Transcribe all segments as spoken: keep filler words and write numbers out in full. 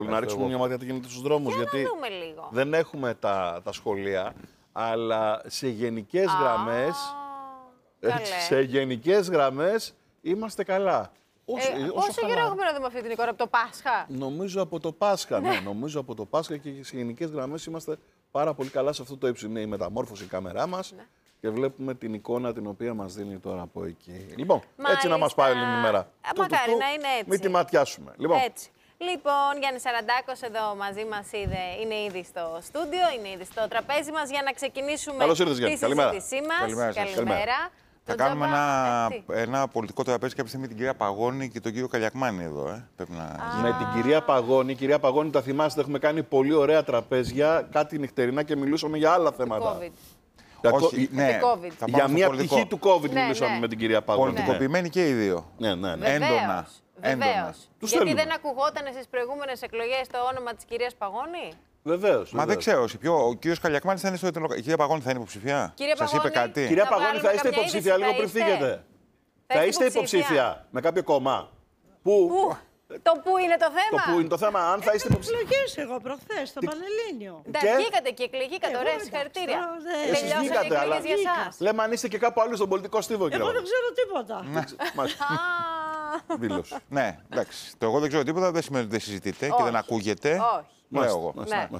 Να ρίξουμε μια ματιά τι γίνεται στους δρόμους, γιατί λίγο. δεν έχουμε τα, τα σχολεία, αλλά σε γενικές γραμμές, σε γενικές γραμμές είμαστε καλά. Όσο, ε, όσο καιρό έχουμε να δούμε αυτή την εικόνα, από το Πάσχα? Νομίζω από το Πάσχα, ναι. Νομίζω από το Πάσχα και σε γενικές γραμμές είμαστε πάρα πολύ καλά σε αυτό το ύψο. Είναι η μεταμόρφωση η κάμερά μας ναι. και βλέπουμε την εικόνα την οποία μας δίνει τώρα από εκεί. Λοιπόν, Μάλιστα. έτσι να μας πάει όλη η μέρα. Μακάρι να είναι έτσι. Μην τη ματιάσουμε. Λοιπόν. Έτσι. Λοιπόν, Γιάννης Σαραντάκος εδώ μαζί μας είδε, είναι ήδη στο στούντιο, είναι ήδη στο τραπέζι μας για να ξεκινήσουμε Καλώς ήρθες, τη συζήτησή μας. Καλημέρα. Καλημέρα. Θα κάνουμε ένα, ένα πολιτικό τραπέζι κάποια στιγμή με την κυρία Παγώνη και τον κύριο Καλιακμάνη εδώ. Ε. Πρέπει να... Με την κυρία Παγώνη. Κυρία Παγώνη, τα θυμάστε, έχουμε κάνει πολύ ωραία τραπέζια, κάτι νυχτερινά και μιλούσαμε για άλλα θέματα. COVID. Για, Όχι, ναι, για μια πτυχή του COVID ναι, μιλούσαμε ναι. με την κυρία Παγώνη. Πολιτικοποιημένοι και οι δύο. Ναι, ναι, ναι. Έντονα. Βεβαίως. Γιατί θέλουμε. Δεν ακουγόταν στις προηγούμενες εκλογές το όνομα της κυρίας Παγώνη? Βεβαίως. Μα δεν ξέρω. Ποιο, ο κύριος Καλιακμάνης θα είναι στο έτοιμο. Η κυρία Παγώνη θα είναι υποψηφία. Σας είπε κάτι? Κυρία Παγώνη, θα είστε υποψήφια λίγο πριν φύγετε. Θα είστε υποψήφια με κάποιο κόμμα. Πού? Το πού είναι το θέμα. Το πού είναι το θέμα, αν θα είστε υποψήφια. Εκλογές εγώ προχθές, στο Πανελλήνιο. Βγήκατε και εκλεγήκατε, ωραία, συγχαρητήρια. Εσείς βγήκατε, αλλά λέμε αν είστε και κάπου άλλο στον πολιτικό στίβο, κύριε. Εγώ δεν ξέρω τίποτα. Δήλωση. Ναι, εντάξει. Το εγώ δεν ξέρω τίποτα δεν σημαίνει ότι δεν συζητείτε και δεν ακούγεται. Όχι. Λέω εγώ.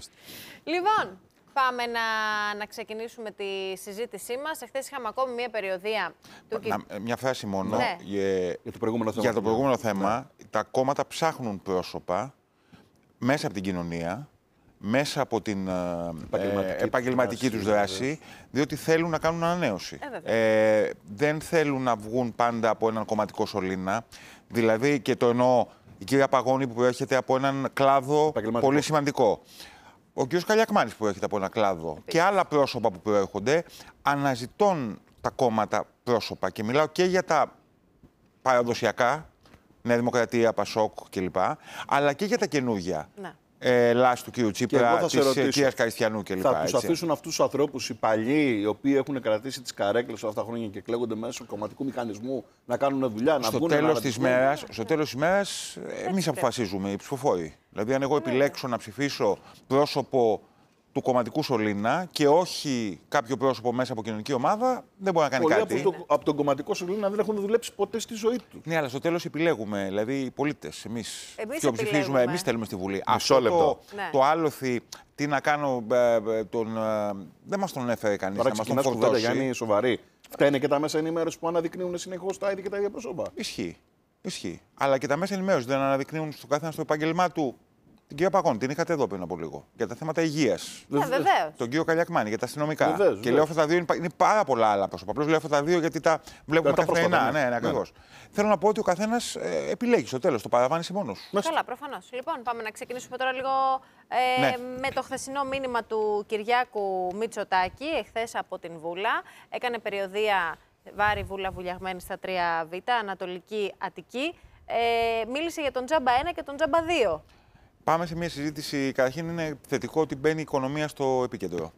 Λοιπόν, πάμε να, να ξεκινήσουμε τη συζήτησή μας. Εχθές είχαμε ακόμη μία περιοδία. Του... Να, μια φράση μόνο. Ναι. Για, για το προηγούμενο θέμα. Για το προηγούμενο θέμα, ναι. Τα κόμματα ψάχνουν πρόσωπα μέσα από την κοινωνία, μέσα από την επαγγελματική, ε, επαγγελματική τους δράση, διότι θέλουν να κάνουν ανανέωση. Ε, ε, δεν θέλουν να βγουν πάντα από έναν κομματικό σωλήνα. Δηλαδή, και το εννοώ, η κυρία Παγώνη που προέρχεται από έναν κλάδο πολύ σημαντικό. Ο κ. Καλιακμάνης που έρχεται από ένα κλάδο. Επίσης. Και άλλα πρόσωπα που προέρχονται, αναζητών τα κόμματα πρόσωπα. Και μιλάω και για τα παραδοσιακά, Νέα Δημοκρατία, Πασόκ κλπ. Αλλά και για τα καινούργια. Ναι. Ε, Λάση του κ. Τσίπρα, της κυρίας Καριστιανού κλπ. Θα τους αφήσουν αυτούς τους ανθρώπους, οι παλιοί, οι οποίοι έχουν κρατήσει τις καρέκλες όλα αυτά τα χρόνια και εκλέγονται μέσω κομματικού μηχανισμού, να κάνουν δουλειά, να στο βγουν τέλος να της μέρας, στο τέλος της μέρας, εμείς αποφασίζουμε, οι ψηφοφόροι. Δηλαδή, αν εγώ επιλέξω να ψηφίσω πρόσωπο του κομματικού σωλήνα και όχι κάποιο πρόσωπο μέσα από κοινωνική ομάδα, δεν μπορεί να κάνει Πολλοί κάτι. Από, το, από τον κομματικό σωλήνα δεν έχουν δουλέψει ποτέ στη ζωή του. Ναι, αλλά στο τέλος επιλέγουμε. Δηλαδή, οι πολίτες, εμείς ποιο ψηφίζουμε, εμείς θέλουμε στη Βουλή. Μισό λεπτό. Το, ναι. το άλοθη, τι να κάνω, ε, τον, ε, δεν μας τον έφερε κανείς. Τώρα να μας τον φορτώσει. Γιάννη, σοβαρή. Φταίνε και τα μέσα ενημέρωση που αναδεικνύουν συνεχώς τα ίδια και τα ίδια πρόσωπα. Ισχύει. Ισχύει. Αλλά και τα μέσα ενημέρωση δεν αναδεικνύουν στον καθένα στο επάγγελμά του. Την κυρία Παγώνη, την είχατε εδώ πριν από λίγο. Για τα θέματα υγείας. Ναι, βεβαίως. Τον κύριο Καλιακμάνη, για τα αστυνομικά. Βεβαίως, και βεβαίως. λέω αυτά τα δύο, είναι πάρα πολλά άλλα πρόσωπα. Απλώς λέω αυτά τα δύο γιατί τα βλέπουμε τα καθημερινά. Ναι, ναι, ναι, ακριβώς. Ναι. Θέλω να πω ότι ο καθένας ε, επιλέγει στο τέλος, το παραλαμβάνει μόνος. Καλά, προφανώς. Λοιπόν, πάμε να ξεκινήσουμε τώρα λίγο ε, ναι. με το χθεσινό μήνυμα του Κυριάκου Μητσοτάκη, εχθές από την Βούλα. Έκανε περιοδεία Βάρη Βούλα βουλιαγμένη στα τρία Β, Ανατολική Αττική. Ε, μίλησε για τον Τζάμπα ένα και τον Τζάμπα δύο. Πάμε σε μια συζήτηση. Καταρχήν, είναι θετικό ότι μπαίνει η οικονομία στο επίκεντρο.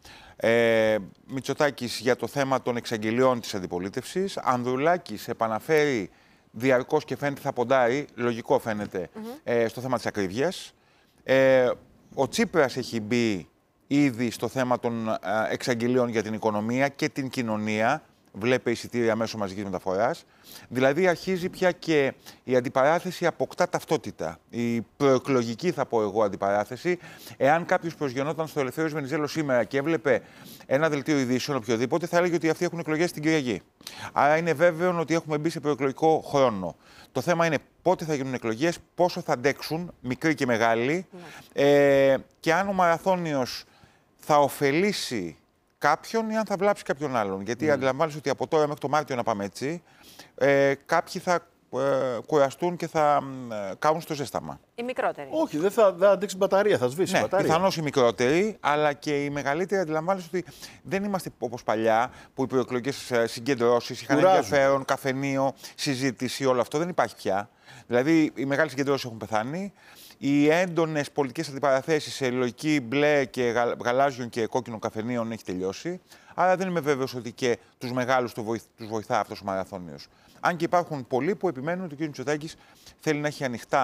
Ε, Μητσοτάκης για το θέμα των εξαγγελιών της αντιπολίτευσης. Ανδρουλάκης επαναφέρει διαρκώς και φαίνεται θα ποντάρει, λογικό φαίνεται, mm-hmm. ε, στο θέμα της ακρίβειας. Ε, ο Τσίπρας έχει μπει ήδη στο θέμα των ε, εξαγγελιών για την οικονομία και την κοινωνία. Βλέπε εισιτήρια μέσω μαζικής μεταφοράς. Δηλαδή αρχίζει πια και η αντιπαράθεση αποκτά ταυτότητα. Η προεκλογική, θα πω εγώ, αντιπαράθεση. Εάν κάποιος προσγειωνόταν στο Ελευθέριος Βενιζέλος σήμερα και έβλεπε ένα δελτίο ειδήσεων οποιοδήποτε, θα έλεγε ότι αυτοί έχουν εκλογές την Κυριακή. Άρα είναι βέβαιο ότι έχουμε μπει σε προεκλογικό χρόνο. Το θέμα είναι πότε θα γίνουν εκλογές, πόσο θα αντέξουν, μικροί και μεγάλοι, mm. ε, και αν ο μαραθώνιος θα ωφελήσει κάποιον ή αν θα βλάψει κάποιον άλλον. Γιατί mm. αντιλαμβάνεσαι ότι από τώρα μέχρι το Μάρτιο, να πάμε έτσι, ε, κάποιοι θα ε, κουραστούν και θα ε, κάνουν στο ζέσταμα. Οι μικρότεροι. Όχι, δεν θα, θα αντέξει μπαταρία, θα σβήσει ναι, μπαταρία. Πιθανώς οι μικρότεροι, αλλά και οι μεγαλύτεροι αντιλαμβάνεσαι ότι δεν είμαστε όπως παλιά που οι προεκλογικές συγκεντρώσεις είχαν ενδιαφέρον, καφενείο, συζήτηση, όλο αυτό δεν υπάρχει πια. Δηλαδή οι μεγάλες συγκεντρώσεις έχουν πεθάνει. Οι έντονες πολιτικές αντιπαραθέσεις σε λογική μπλε και γαλάζιων και κόκκινων καφενείων έχει τελειώσει. Άρα δεν είμαι βέβαιος ότι και τους μεγάλους τους βοηθά αυτός ο μαραθώνιος. Αν και υπάρχουν πολλοί που επιμένουν ότι ο κ. Μητσοτάκης θέλει να έχει ανοιχτά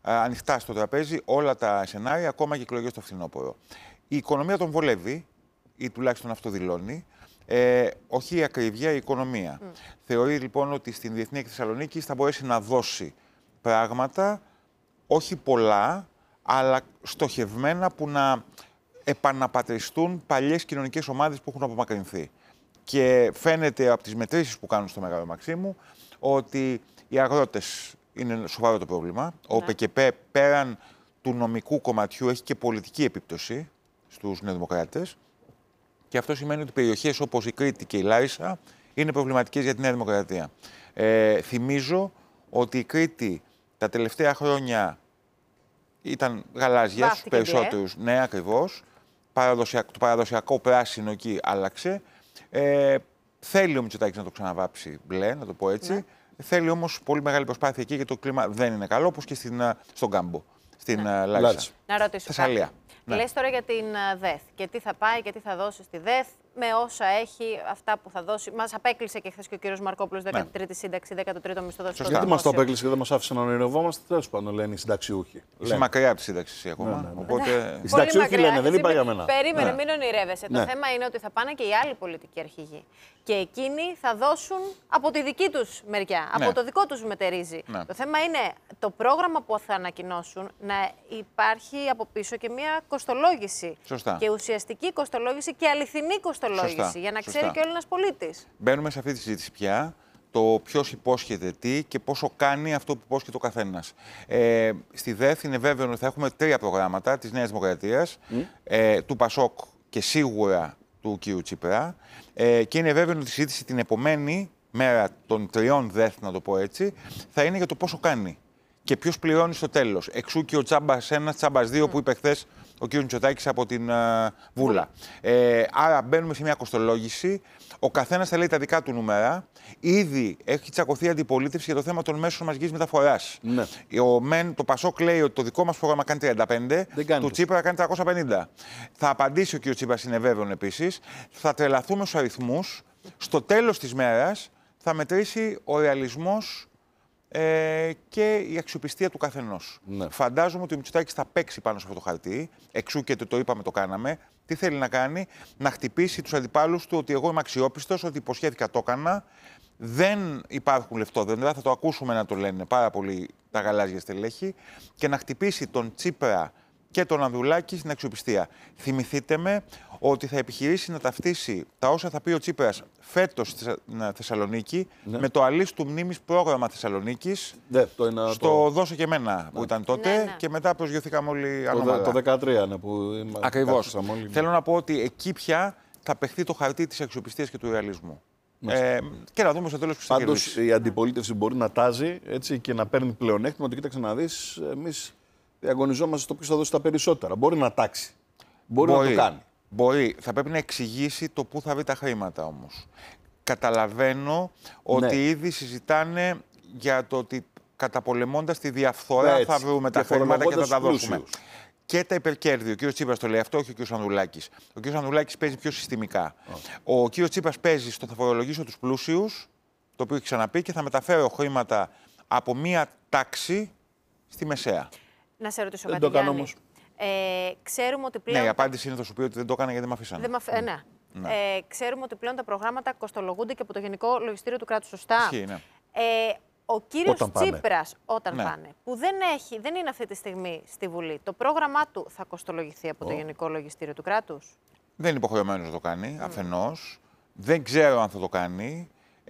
ανοιχτά στο τραπέζι όλα τα σενάρια, ακόμα και εκλογές στο φθινόπωρο. Η οικονομία τον βολεύει, ή τουλάχιστον αυτό δηλώνει. Ε, όχι η ακρίβεια, η οικονομία. Mm. Θεωρεί λοιπόν ότι στην Διεθνή Έκθεση Θεσσαλονίκης θα μπορέσει να δώσει πράγματα, όχι πολλά, αλλά στοχευμένα που να επαναπατριστούν παλιές κοινωνικές ομάδες που έχουν απομακρυνθεί. Και φαίνεται από τις μετρήσεις που κάνουν στο Μεγάλο Μαξίμου ότι οι αγρότες είναι σοβαρό το πρόβλημα. Ναι. Ο ΠΚΠ πέραν του νομικού κομματιού έχει και πολιτική επίπτωση στους νεοδημοκράτες. Και αυτό σημαίνει ότι περιοχές όπως η Κρήτη και η Λάρισα είναι προβληματικές για τη Νέα Δημοκρατία. Ε, θυμίζω ότι η Κρήτη τα τελευταία χρόνια ήταν γαλάζια στους περισσότερους. Ναι, ακριβώς. Παραδοσιακό, το παραδοσιακό πράσινο εκεί άλλαξε. Ε, θέλει ο Μητσοτάκης να το ξαναβάψει μπλε, να το πω έτσι. Ναι. Θέλει όμως πολύ μεγάλη προσπάθεια εκεί, γιατί το κλίμα δεν είναι καλό, όπως και στην, στον Κάμπο, στην ναι. Λάρισα. Να ρωτήσω Θεσσαλία. Ναι. Λες τώρα για την ΔΕΘ και τι θα πάει και τι θα δώσει στη ΔΕΘ με όσα έχει, αυτά που θα δώσει. Μας απέκλεισε και χθες και ο κύριος Μαρκόπουλος δέκατη τρίτη σύνταξη, δέκατο τρίτο μισθοδοσιακό. Γιατί μας το απέκλεισε και δεν μας άφησε να ονειρευόμαστε, τέλος πάντων λένε οι συνταξιούχοι. Είσαι μακριά από τη σύνταξη ακόμα. Ναι, ναι, ναι. Οπότε... Οι συνταξιούχοι λένε, δεν είπα για μένα. Περίμενε, ναι. μην ονειρεύεσαι. Ναι. Το θέμα είναι ότι θα πάνε και οι άλλοι πολιτικοί αρχηγοί. Και εκείνοι θα δώσουν από τη δική τους μεριά, ναι. από το δικό τους μετερίζει. Ναι. Το θέμα είναι το πρόγραμμα που θα ανακοινώσουν να υπάρχει από πίσω και μια κοστολόγηση. Σωστά. Και ουσιαστική κοστολόγηση και αληθινή κοστολόγηση. Σωστά. Για να ξέρει Σωστά. και ο Έλληνας πολίτης. Μπαίνουμε σε αυτή τη συζήτηση πια. Το ποιος υπόσχεται τι και πόσο κάνει αυτό που υπόσχεται ο καθένας. Ε, στη ΔΕΘ είναι βέβαιο ότι θα έχουμε τρία προγράμματα της Νέας Δημοκρατίας, mm. ε, του Πασόκ και σίγουρα του κ. Τσίπρα. Ε, και είναι βέβαιο ότι η συζήτηση την επομένη μέρα των τριών ΔΕΘ, να το πω έτσι, θα είναι για το πόσο κάνει και ποιος πληρώνει στο τέλος. Εξού και ο τσάμπας ένα, τσάμπας δύο mm. που είπε χθες ο κ. Μητσοτάκης από την uh, Βούλα. Mm. Ε, άρα μπαίνουμε σε μια κοστολόγηση. Ο καθένας θα λέει τα δικά του νούμερα. Ήδη έχει τσακωθεί αντιπολίτευση για το θέμα των μέσων μαζικής μεταφοράς. Ναι. Ο ΜΕΝ, το Πασόκ λέει ότι το δικό μας πρόγραμμα κάνει τριάντα πέντε, το Τσίπρα κάνει τριακόσια πενήντα. Θα απαντήσει ο κ. Τσίπρας, είναι βέβαιο επίσης. Θα τρελαθούμε στους αριθμούς. Στο τέλος της μέρας θα μετρήσει ο ρεαλισμός Ε, και η αξιοπιστία του καθενός. Ναι. Φαντάζομαι ότι ο Μητσοτάκης θα παίξει πάνω σε αυτό το χαρτί, εξού και το, το είπαμε, το κάναμε. Τι θέλει να κάνει? Να χτυπήσει τους αντιπάλους του ότι εγώ είμαι αξιόπιστος, ότι υποσχέθηκα, το έκανα. Δεν υπάρχουν λεφτόδεντρα, θα το ακούσουμε να το λένε πάρα πολύ τα γαλάζια στελέχη, και να χτυπήσει τον Τσίπρα και τον Ανδρουλάκη στην αξιοπιστία. Θυμηθείτε με ότι θα επιχειρήσει να ταυτίσει τα όσα θα πει ο Τσίπρας φέτος στη Θεσσαλονίκη, ναι. με το αλής του μνήμης πρόγραμμα Θεσσαλονίκης, ναι, το είναι στο το... Δώσε και εμένα, ναι. που ήταν τότε, ναι, ναι. και μετά προσγειωθήκαμε όλοι ανώμαλα. Το, το δεκατρία, ναι, που ακριβώς. Όλοι... Θέλω να πω ότι εκεί πια θα παιχθεί το χαρτί της αξιοπιστίας και του ρεαλισμού. Ε, και να δούμε στο τέλος ποιος θα κερδίσει. Πάντως η αντιπολίτευση μπορεί να τάζει, έτσι, και να παίρνει πλεονέκτημα, ότι κοίταξε να δεις, εμείς διαγωνιζόμαστε στο ποιος θα δώσει τα περισσότερα. Μπορεί να τάξει. Μπορεί, μπορεί να το κάνει. Μπορεί. Θα πρέπει να εξηγήσει το πού θα βρει τα χρήματα όμως. Καταλαβαίνω ότι ναι. ήδη συζητάνε για το ότι καταπολεμώντας τη διαφθορά ναι, θα βρούμε τα χρήματα και θα τα δώσουμε. Πλούσιους. Και τα υπερκέρδη. Ο κ. Τσίπρας το λέει αυτό, όχι ο κ. Ανδρουλάκης. Ο κ. Ανδρουλάκης παίζει πιο συστημικά. Oh. Ο κ. Τσίπρας παίζει στο θα φορολογήσω τους πλούσιους, το οποίο έχει ξαναπεί, και θα μεταφέρω χρήματα από μία τάξη στη μεσαία. Να σε ρωτήσω δεν κάτι, το κάνω όμως. Ε, ξέρουμε ότι πλέον... Ναι, η απάντηση είναι θα σου πει ότι δεν το έκανα γιατί δεν με αφήσανε. Δεν μ' αφ... ναι. ναι. Ε, ξέρουμε ότι πλέον τα προγράμματα κοστολογούνται και από το Γενικό Λογιστήριο του Κράτους, σωστά. Ισχύει, ναι. Ε, ο κύριος όταν Τσίπρας, πάνε. όταν ναι. πάνε, που δεν, έχει, δεν είναι αυτή τη στιγμή στη Βουλή, το πρόγραμμά του θα κοστολογηθεί από oh. το Γενικό Λογιστήριο του Κράτους. Δεν είναι υποχρεωμένος να το κάνει, mm. αφενός. Δεν ξέρω αν θα το κάνει.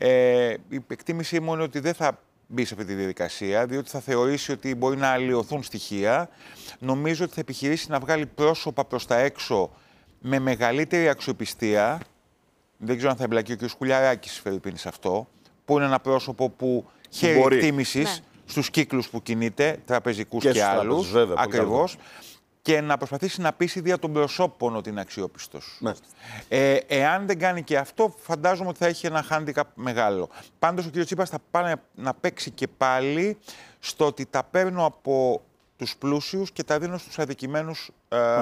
Ε, η εκτίμησή μου είναι ότι δεν θα μπει σε αυτή τη διαδικασία, διότι θα θεωρήσει ότι μπορεί να αλλοιωθούν στοιχεία. Νομίζω ότι θα επιχειρήσει να βγάλει πρόσωπα προς τα έξω με μεγαλύτερη αξιοπιστία. Δεν ξέρω αν θα εμπλακεί ο κ. Σκουλιαράκης Φερρυπίν σε αυτό, που είναι ένα πρόσωπο που χαίρει εκτίμησης ναι. στους κύκλους που κινείται, τραπεζικούς και, και άλλους. Ακριβώς. Και να προσπαθήσει να πείσει δια των προσώπων ότι είναι αξιόπιστος. Ναι. Ε, εάν δεν κάνει και αυτό, φαντάζομαι ότι θα έχει ένα handicap μεγάλο. Πάντως ο κ. Τσίπρας θα πάει να παίξει και πάλι στο ότι τα παίρνω από τους πλούσιους και τα δίνω στους αδικημένους ε,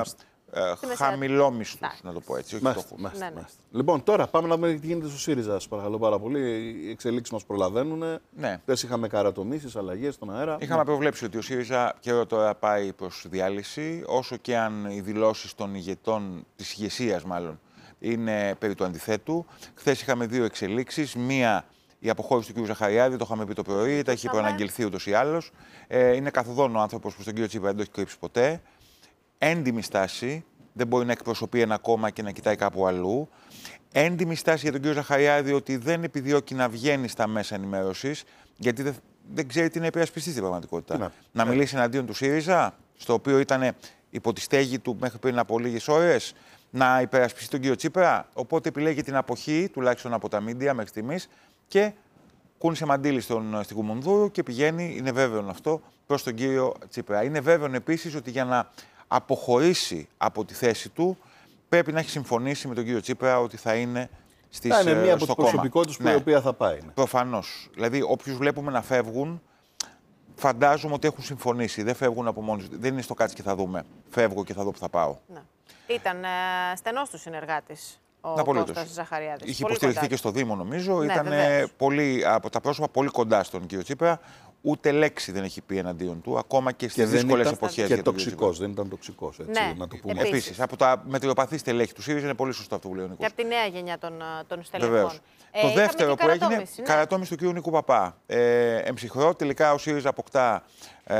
ε, χαμηλόμισθους, να το πω έτσι. Όχι Μάλιστα, φτωχούς. μάλιστα, Ναι, ναι. μάλιστα. Λοιπόν, τώρα πάμε να δούμε τι γίνεται στο ΣΥΡΙΖΑ. Σας παρακαλώ πάρα πολύ. Οι εξελίξεις μας προλαβαίνουν. Ναι. Χθες είχαμε καρατομήσεις, αλλαγές στον αέρα. Είχαμε προβλέψει ότι ο ΣΥΡΙΖΑ καιρό τώρα πάει προς διάλυση, όσο και αν οι δηλώσεις των ηγετών, της ηγεσίας μάλλον, είναι περί του αντιθέτου. Χθες είχαμε δύο εξελίξεις. Μία, η αποχώρηση του κ. Ζαχαριάδη, το είχαμε πει το πρωί, τα είχε προαναγγελθεί ούτως ή άλλως. Ε, είναι καθοδόν ο άνθρωπος που στον κ. Τσίπρα δεν το έχει κρύψει ποτέ. Έντιμη στάση, δεν μπορεί να εκπροσωπεί ένα κόμμα και να κοιτάει κάπου αλλού. Έντιμη στάση για τον κ. Ζαχαριάδη ότι δεν επιδιώκει να βγαίνει στα μέσα ενημέρωσης, γιατί δεν, δεν ξέρει τι να υπερασπιστεί στην πραγματικότητα. Να, να μιλήσει εναντίον του ΣΥΡΙΖΑ, στο οποίο ήταν υπό τη στέγη του μέχρι πριν από λίγες ώρες, να υπερασπιστεί τον κ. Τσίπρα. Οπότε επιλέγει την αποχή, τουλάχιστον από τα μίντια μέχρι στιγμής, και κούνησε μαντίλι στον, στην Κουμουνδούρου και πηγαίνει, είναι βέβαιο αυτό, προς τον κύριο Τσίπρα. Είναι βέβαιο επίσης ότι για να αποχωρήσει από τη θέση του, πρέπει να έχει συμφωνήσει με τον κύριο Τσίπρα ότι θα είναι στις, θα είναι μία από τις κόμμα. προσωπικότητες που Ναι. η οποία θα πάει. Ναι. Προφανώς. Δηλαδή, όποιους βλέπουμε να φεύγουν, φαντάζομαι ότι έχουν συμφωνήσει. Δεν φεύγουν από μόνοι τους. Δεν είναι στο κάτσε και θα δούμε. Φεύγω και θα δω που θα πάω. Ναι. Ήταν ε, στενός του συνεργάτης ο Απολύτως. Κώστας Ζαχαριάδης. Είχε Πολύ υποστηριχθεί κοντά και στο Δήμο, νομίζω. Ναι, Ήταν βεβαίως. πολύ, από τα πρόσωπα πολύ κοντά στον κύριο Τσίπρα. Ούτε λέξη δεν έχει πει εναντίον του, ακόμα και Και στις δεν δύσκολες ήταν εποχές. και για τον κύριο τοξικός, δεν ήταν τοξικός, έτσι, Ναι, να το πούμε. επίσης. Επίσης, από τα μετριοπαθή στελέχη του ΣΥΡΙΖΑ είναι πολύ σωστό αυτό που λέει ο Νίκος. Και από τη νέα γενιά των, των στελεχών. Βεβαίως. Ε, Το είχαμε δεύτερο και που έγινε, καρατόμηση, ναι. καρατόμηση του κ. Νίκου Παπά. Ε, εμψυχρό, τελικά ο ΣΥΡΙΖΑ αποκτά ε,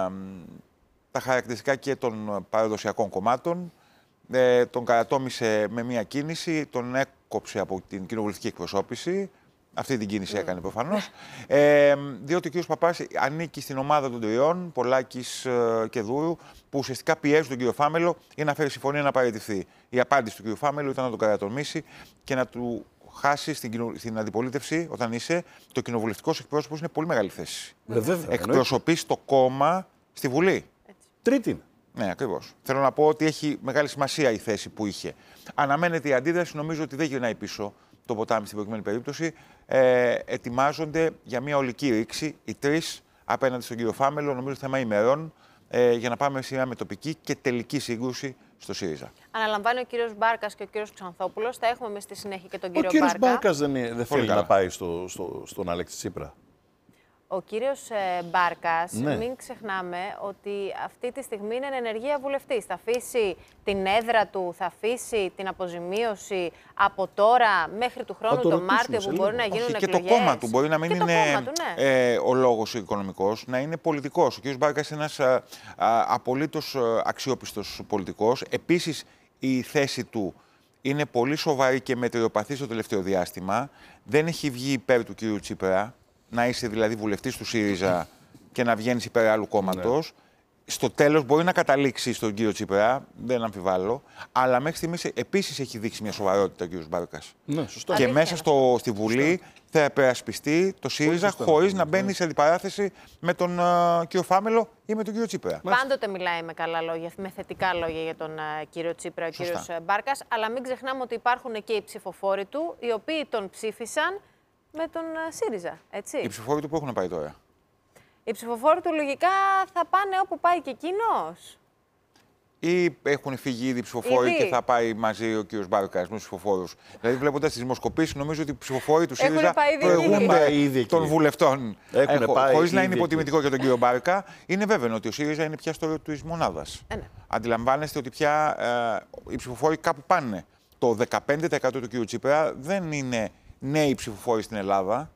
τα χαρακτηριστικά και των παραδοσιακών κομμάτων. Ε, τον καρατόμησε με μία κίνηση, τον έκοψε από την κοινοβουλευτική εκπροσώπηση. Αυτή την κίνηση έκανε προφανώς. Ε, διότι ο κ. Παπάς ανήκει στην ομάδα των τριών, Πολάκης ε, και Δούρου, που ουσιαστικά πιέζουν τον κ. Φάμελο για να φέρει συμφωνία να παραιτηθεί. Η απάντηση του κ. Φάμελου ήταν να τον καρατομήσει και να του χάσει στην, κοινο... στην αντιπολίτευση, όταν είσαι το κοινοβουλευτικό εκπρόσωπο, είναι πολύ μεγάλη θέση. Ε, βέβαια, Εκπροσωπεί το κόμμα στη Βουλή. Τρίτη. Ναι, ακριβώς. Θέλω να πω ότι έχει μεγάλη σημασία η θέση που είχε. Αναμένεται η αντίδραση, νομίζω ότι δεν γυρνάει πίσω το ποτάμι στην προκειμένη περίπτωση. Ε, ετοιμάζονται για μια ολική ρήξη οι τρεις απέναντι στον κύριο Φάμελο, νομίζω θέμα ημερών, ε, για να πάμε σε μια μετοπική και τελική σύγκρουση στο ΣΥΡΙΖΑ. Αναλαμβάνει ο κύριος Μπάρκας και ο κύριος Ξανθόπουλος. Θα έχουμε εμείς στη συνέχεια και τον Ο κύριο κύριος Μπάρκα. Μπάρκας δεν, είναι- δεν θέλει καλά. να πάει στο, στο, στον Αλέξη Τσίπρα. Ο κύριος ε, Μπάρκας, Ναι. μην ξεχνάμε ότι αυτή τη στιγμή είναι εν ενεργεία βουλευτής. Θα αφήσει την έδρα του, θα αφήσει την αποζημίωση από τώρα μέχρι του χρόνου, το τον ρωτήσουμε Μάρτιο, σε που λίγο. μπορεί να γίνουν Όχι, και εκλογές. το κόμμα του μπορεί να μην Και το είναι κόμμα του, ναι. ε, ο λόγος οικονομικός, να είναι πολιτικός. Ο κ. Μπάρκας είναι ένας α, α, απολύτως α, αξιόπιστος πολιτικός. Επίσης, η θέση του είναι πολύ σοβαρή και μετριοπαθή στο τελευταίο διάστημα. Δεν έχει βγει υπέρ του κ. Τσίπρα, να είσαι δηλαδή βουλευτής του ΣΥΡΙΖΑ και να βγαίνεις υπέρ άλλου κόμματος. Στο τέλος μπορεί να καταλήξει στον κύριο Τσίπρα, δεν αμφιβάλλω, αλλά μέχρι στιγμής επίσης έχει δείξει μια σοβαρότητα ο κ. Μπάρκας. Ναι, σωστό. Και Αλήθεια μέσα είναι στο, στη Βουλή θα επερασπιστεί το ΣΥΡΙΖΑ σωστό. χωρίς να μπαίνει σε αντιπαράθεση με τον uh, κύριο Φάμελο ή με τον κύριο Τσίπρα. Πάντοτε μιλάει με καλά λόγια, με θετικά λόγια για τον uh, κύριο Τσίπρα, ο Σωστά. κύριος Μπάρκας. Αλλά μην ξεχνάμε ότι υπάρχουν και οι ψηφοφόροι του, οι οποίοι τον ψήφισαν με τον uh, ΣΥΡΙΖΑ. Έτσι. Οι ψηφοφόροι του που έχουν πάει τώρα. Οι ψηφοφόροι του λογικά θα πάνε όπου πάει και εκείνος. Ή έχουν φύγει ήδη οι ψηφοφόροι Ήδη. και θα πάει μαζί ο κύριος Μπάρκας με τους ψηφοφόρους. Δηλαδή, βλέποντας τις δημοσκοπήσεις, νομίζω ότι οι ψηφοφόροι του Έχουνε ΣΥΡΙΖΑ πάει ήδη εκεί. Έχουν πάει ήδη προηγούνται εκεί. των βουλευτών. Έχουνε πάει Χωρίς να ήδη είναι εκεί. υποτιμητικό για τον κύριο Μπάρκα, είναι βέβαιο ότι ο ΣΥΡΙΖΑ είναι πια στο της μονάδας. Ε, ναι. Αντιλαμβάνεστε ότι πια ε, οι ψηφοφόροι κάπου πάνε. Το δεκαπέντε τοις εκατό του κύριου Τσίπρα δεν είναι νέοι ψηφοφόροι στην Ελλάδα.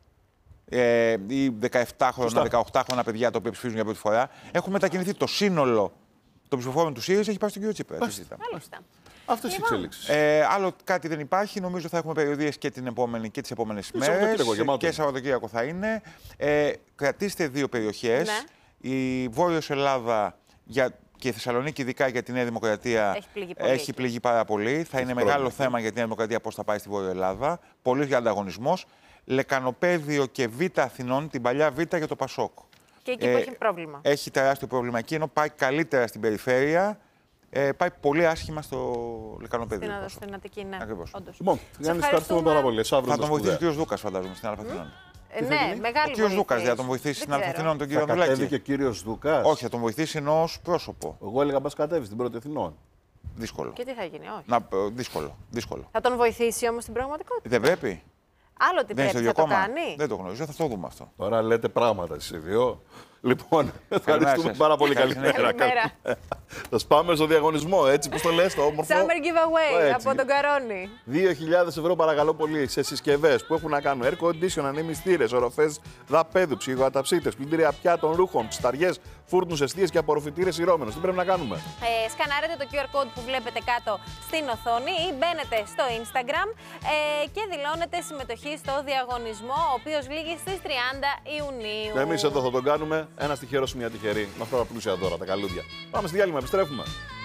Ε, ή δεκαεπτάχρονα, δεκαοκτάχρονα παιδιά τα οποία ψηφίζουν για πρώτη φορά. Έχουν μετακινηθεί. Το σύνολο των ψηφοφόρων του ΣΥΡΙΖΑ έχει πάει στον κύριο Τσίπρα. Τι συζητάμε. Μάλιστα. Αυτές οι Λοιπόν. εξελίξεις. Ε, άλλο κάτι δεν υπάρχει. Νομίζω θα έχουμε περιοδίες και, την επόμενη, και τις επόμενες μέρες. Σαββατοκύριακο, γεμάτο. Και Σαββατοκύριακο θα είναι. Ε, κρατήστε δύο περιοχές. Ναι. Η Βόρειος Ελλάδα για, και η Θεσσαλονίκη, ειδικά για τη Νέα Δημοκρατία, Έχει πληγεί πολύ έχει εκεί. πληγεί πάρα πολύ. Θα είναι μεγάλο πρόβλημα. θέμα για τη Νέα Δημοκρατία πώς θα πάει στη Βόρεια Ελλάδα. Πολύ για ανταγωνισμός. Λεκανοπέδιο και Β' Αθηνών, την παλιά Β' για το Πασόκ. Και εκεί Ε, που έχει πρόβλημα. Έχει τεράστιο πρόβλημα εκεί, ενώ πάει καλύτερα στην περιφέρεια. Ε, πάει πολύ άσχημα στο Λεκανοπέδιο. Στην, το Πασόκ. στην Αττική, ναι. Ακριβώς. Όντως. Λοιπόν, Σε Γιάννη, ευχαριστούμε ευχαριστούμε. πάρα πολύ. Εσύ αύριο Θα το τον βοηθήσει ο σπουδαίο. κύριος Δούκας, φαντάζομαι, στην Αλφαθηνών. Ε, Τι θα ναι, γίνει? μεγάλη Ο κύριος Δούκας βοήθεια δεν θα τον έχει. βοηθήσει Δεν στην ξέρω. Αλφαθηνών, τον Θα κύριο κατέβει και Ανδρουλάκη. ο κύριος Δούκας. Όχι, θα τον βοηθήσει ενώ ως πρόσωπο. Εγώ έλεγα μπας κατέβει στην πρώτη Εθνών. Δύσκολο. Και τι θα γίνει, όχι. Να, ε, δύσκολο, δύσκολο. Θα τον βοηθήσει όμως στην πραγματικότητα. Δεν πρέπει. Άλλο τι Δεν είναι πρέπει, στο θα ίδιο το κόμμα. κάνει. Δεν το γνωρίζω, θα το δούμε αυτό. Τώρα λέτε πράγματα εσείς οι δύο. Λοιπόν, ευχαριστούμε σας. πάρα πολύ. Καλή Καλημέρα. Καλημέρα. Θα σπάμε στο διαγωνισμό, έτσι πώς το λες, το όμορφο. Summer giveaway Έτσι. από τον Καρόνι. δύο χιλιάδες ευρώ παρακαλώ πολύ σε συσκευές που έχουν να κάνουν air condition, ανεμιστήρες, οροφές δαπέδου, ψυγοαταψίτες, πλυντήρια πιάτων, ρούχων, ψταριές, φούρνους, εστίες και απορροφητήρες ηρώμενους. Τι πρέπει να κάνουμε? Ε, σκανάρετε το κιου αρ code που βλέπετε κάτω στην οθόνη ή μπαίνετε στο Instagram ε, και δηλώνετε συμμετοχή στο διαγωνισμό, ο οποίος λήγει στις τριάντα Ιουνίου. Εμείς εδώ θα τον κάνουμε. Ένα τυχερός, μια τυχερή. Με αυτά τα πλούσια δώρα, τα καλούδια. Πάμε στη διάλειμμα, επιστρέφουμε.